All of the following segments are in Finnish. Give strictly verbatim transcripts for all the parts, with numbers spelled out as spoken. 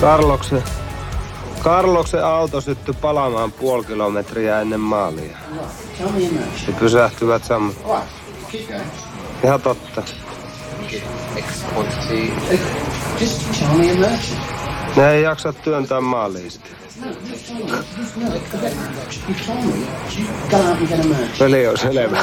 Karloksen, Karloksen auto syttyi palamaan puoli kilometriä ennen maalia. He pysähtyvät saman. Ihan totta. Ne ei jaksa työntää maaliin sitä. Peli on selvä.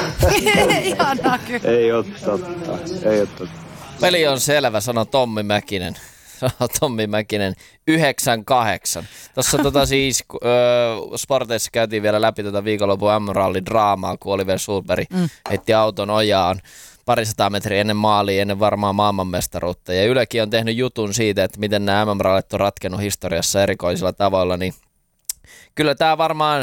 Ei oo totta. Ei oo totta. Peli on selvä, sanoi Tommi Mäkinen. Tommi Mäkinen, yhdeksän kahdeksan. Tuossa tota siis äh, Sporteissa käytiin vielä läpi tätä viikonlopun M M-rallin draamaa, kun Oliver Sulberg mm. heitti auton ojaan parisataa metriä ennen maalia, ennen varmaan maailmanmestaruutta. Ja Ylekin on tehnyt jutun siitä, että miten nämä M M-rallit on ratkennut historiassa erikoisilla tavoilla, niin kyllä tämä varmaan,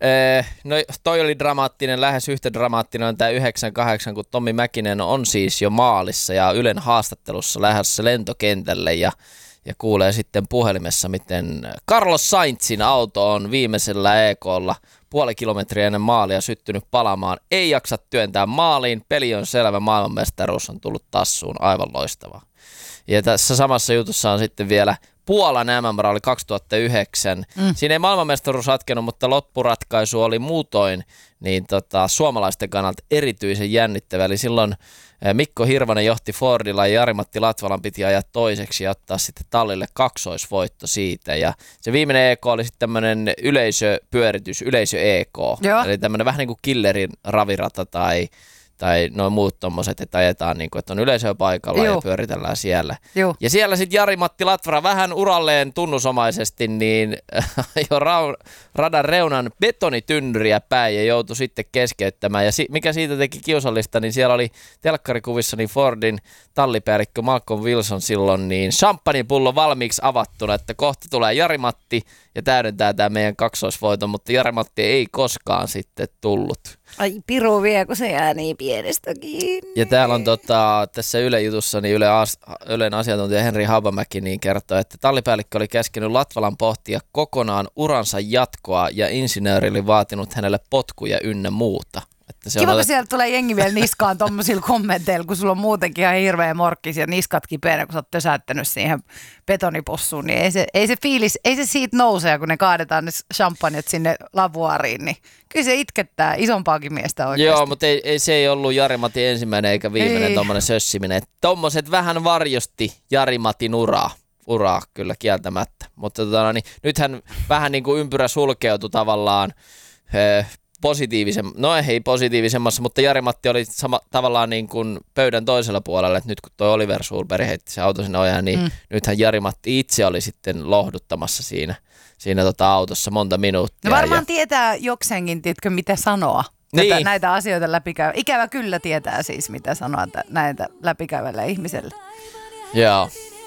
no toi oli dramaattinen, lähes yhtä dramaattinen on tämä yhdeksän kahdeksan, kun Tommi Mäkinen on siis jo maalissa ja Ylen haastattelussa lähdössä lentokentälle ja, ja kuulee sitten puhelimessa, miten Carlos Sainzin auto on viimeisellä E K:lla puoli kilometriä ennen maalia syttynyt palamaan. Ei jaksa työntää maaliin, peli on selvä, maailmanmestaruus on tullut tassuun, aivan loistavaa. Ja tässä samassa jutussa on sitten vielä Puolan M M-ralli kaksituhattayhdeksän. Mm. Siinä ei maailmanmestaruus ratkenut, mutta loppuratkaisu oli muutoin niin tota, suomalaisten kannalta erityisen jännittävä. Eli silloin Mikko Hirvonen johti Fordilla ja Jari-Matti Latvalan piti ajaa toiseksi ja ottaa sitten tallille kaksoisvoitto siitä. Ja se viimeinen E K oli sitten tämmöinen yleisöpyöritys, yleisö-E K. Joo. Eli tämmöinen vähän niin kuin Killerin ravirata tai tai noin muut tommoset, että ajetaan niin kuin, että on yleisöä paikalla Joo. ja pyöritellään siellä. Joo. Ja siellä sitten Jari-Matti Latvara vähän uralleen tunnusomaisesti niin jo ra- radan reunan betonitynnyriä päin ja joutui sitten keskeyttämään. Ja si- mikä siitä teki kiusallista, niin siellä oli telkkarikuvissa niin Fordin tallipäällikkö Malcolm Wilson silloin niin champagnepullo valmiiksi avattuna, että kohta tulee Jari-Matti ja täydentää tämä meidän kaksoisvoiton, mutta Jari-Matti ei koskaan sitten tullut. Ai piru vie, kun se jää niin pienestä kiinni. Ja täällä on tota, tässä Yle jutussa niin Yle As, Ylen asiantuntija Henri Haapamäki niin kertoo, että tallipäällikkö oli käskenyt Latvalan pohtia kokonaan uransa jatkoa ja insinööri oli vaatinut hänelle potkuja ynnä muuta. Että se Kiva, on kun otet... sieltä tulee jengi vielä niskaan tommosilla kommenteilla, kun sulla on muutenkin ihan hirveä morkkis ja niskat kipeänä, kun sä oot tösäyttänyt siihen betonipossuun, niin ei se, ei se fiilis, ei se siitä nouse, kun ne kaadetaan ne champanjat sinne lavuariin, niin kyllä se itkettää isompaakin miestä oikeasti. Joo, mutta ei, ei, se ei ollut Jari-Matin ensimmäinen eikä viimeinen tommonen sössiminen. Tommoset vähän varjosti Jari-Matin uraa. Uraa kyllä kieltämättä, mutta tota, niin, nythän vähän niin kuin ympyrä sulkeutui tavallaan He, positiivisen, no ei positiivisemmassa, mutta Jari-Matti oli sama, tavallaan niin kuin pöydän toisella puolella, että nyt kun tuo Oliver Sulberg heitti se auto sinne ojaan, niin mm. nythän Jari-Matti itse oli sitten lohduttamassa siinä, siinä tota autossa monta minuuttia. No varmaan ja... tietää jokseenkin, tiedätkö, mitä sanoa. Niin. Tätä, näitä asioita läpikäy. Ikävä kyllä tietää siis, mitä sanoa näitä läpikäyvälle ihmiselle. Joo.